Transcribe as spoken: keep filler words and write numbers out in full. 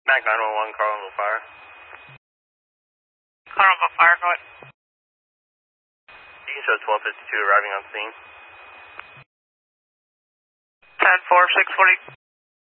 Mac nine one one, Carl Fire. Carl Fire, go ahead. You can show twelve fifty-two arriving on scene. ten four, six forty.